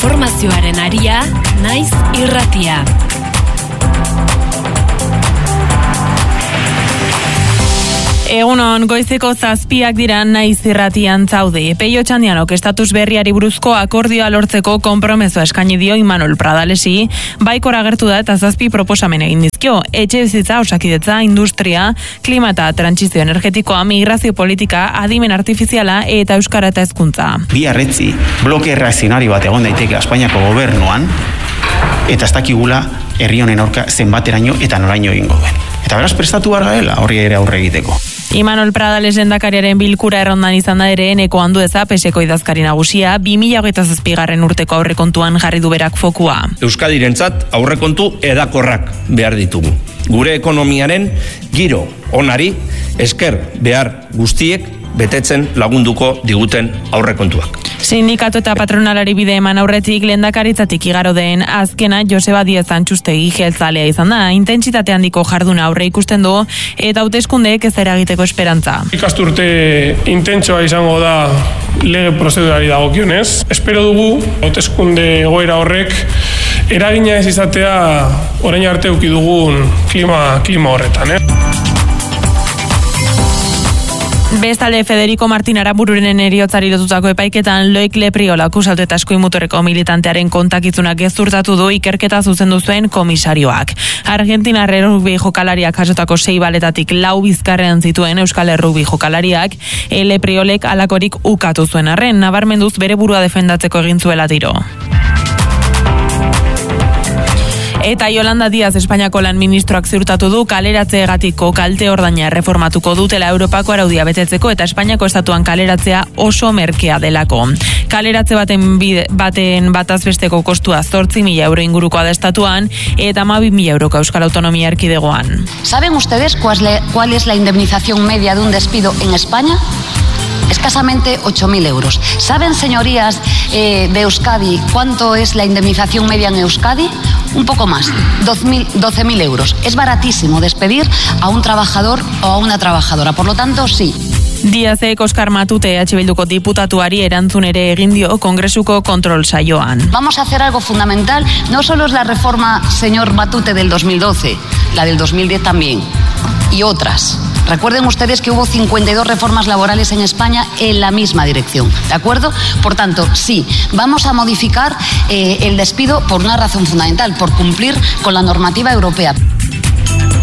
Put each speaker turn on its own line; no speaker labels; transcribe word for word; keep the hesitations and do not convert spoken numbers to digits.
Informazioaren aria, naiz irratia.
Egunon, goizeko zazpiak dira naiz irratian zaude. Peio Txandianok estatus berriari buruzko akordioa lortzeko konpromezoa eskaini dio Imanol Pradalesi, baikor agertu da eta zazpi proposamen egin dizkio. Etxebizitza, osakidetza, industria, klima eta trantsizio energetikoa, migrazio politika, adimen artifiziala eta euskara eta hezkuntza.
Bi arretzi, bloke erreakzionari bat egon daiteke Espainiako gobernuan, eta ez dakigula herri honen aurka zenbateraino eta noraino egingo duen. Eta beraz prestatu behar garela horri ere aurre egiteko.
Imanol Pradales lehendakariaren bilkura errondan izan da ere Eneko Andueza Peseko idazkari nagusia, bi mila hogeita zazpigarren urteko aurrekontuan jarri du berak fokua.
Euskadirentzat aurrekontu edakorrak behar ditugu. Gure ekonomiaren giro onari esker behar guztiek betetzen lagunduko diguten aurrekontuak.
Sindikatu eta patronalari bide eman aurretik lehendakaritzatik igaro den azkena Joseba Diez Antxustegi jeltzalea izan da. Intentsitate handiko jarduna aurre ikusten du eta hauteskundeek ez eragiteko esperantza.
Ikasturte intentsua izango da lege prozedurari dagokionez. Espero dugu hauteskunde egoera horrek eragina ez izatea orain arte eduki dugun klima klima horretan, eh?
Bestalde, Federico Martin Arabururen heriotzari lotutako epaiketan Loik Lepriola akusatu eta eskuin muturreko militantearen kontakizunak gezurtatu du ikerketa zuzendu zuen komisarioak. Argentina errugbi jokalariak jasotako sei baletatik lau bizkarrean zituen Euskal Errugbi jokalariak, Lepriolek alakorik ukatu zuen arren, nabarmenduz bere burua defendatzeko egin zuela tiro. Eta Yolanda Díaz Espainiako lan ministroak ziurtatu du kaleratzeegatiko kalte ordaina reformatuko dutela Europako araudia betetzeko eta Espainiako estatuan kaleratzea oso merkea delako. Kaleratze baten, bide, baten bataz besteko kostua zortzi mila euro ingurukoa da estatuan eta hamabi mila euroko Euskal Autonomia Erkidegoan.
¿Saben ustedes cuál es la indemnización media de un despido en España? Escasamente ocho mil euros. ¿Saben, señorías eh, de Euskadi, cuánto es la indemnización media en Euskadi? Un poco más, doce mil euros. Es baratísimo despedir a un trabajador o a una trabajadora. Por lo tanto, sí.
Díazek Oskar Matute E H Bilduko diputatuari erantzun ere egin dio Kongresuko kontrol saioan.
Vamos a hacer algo fundamental. No solo es la reforma, señor Matute, del dos mil doce, la del dos mil diez también, y otras. Recuerden ustedes que hubo cincuenta y dos reformas laborales en España en la misma dirección, ¿de acuerdo? Por tanto, sí, vamos a modificar eh, el despido por una razón fundamental, por cumplir con la normativa europea.